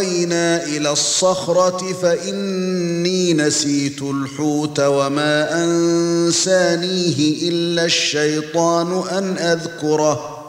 فاوينا الى الصخره فاني نسيت الحوت وما انسانيه الا الشيطان ان اذكره